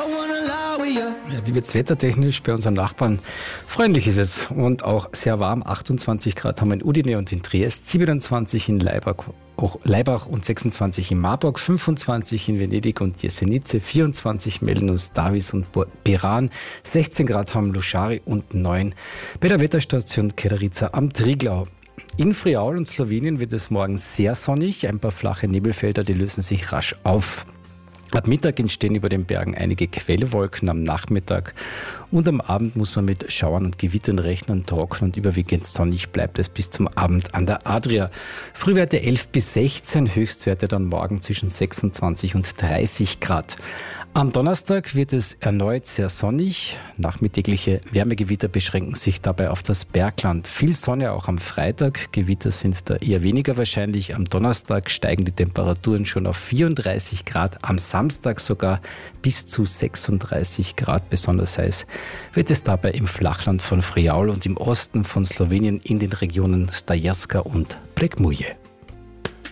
Ja, wie wird's wettertechnisch bei unseren Nachbarn? Freundlich ist es und auch sehr warm. 28 Grad haben wir in Udine und in Triest, 27 in Laibach und 26 in Marburg, 25 in Venedig und Jesenice, 24 Melnus, Davis und Piran, 16 Grad haben Luschari und 9 bei der Wetterstation Kederica am Triglau. In Friaul und Slowenien wird es morgen sehr sonnig. Ein paar flache Nebelfelder, die lösen sich rasch auf. Ab Mittag entstehen über den Bergen einige Quellwolken am Nachmittag und am Abend muss man mit Schauern und Gewittern rechnen. Trocken und überwiegend sonnig bleibt es bis zum Abend an der Adria. Frühwerte 11 bis 16, Höchstwerte dann morgen zwischen 26 und 30 Grad. Am Donnerstag wird es erneut sehr sonnig. Nachmittägliche Wärmegewitter beschränken sich dabei auf das Bergland. Viel Sonne auch am Freitag. Gewitter sind da eher weniger wahrscheinlich. Am Donnerstag steigen die Temperaturen schon auf 34 Grad. Am Samstag sogar bis zu 36 Grad. Besonders heiß wird es dabei im Flachland von Friaul und im Osten von Slowenien in den Regionen Stajerska und Prekmuje.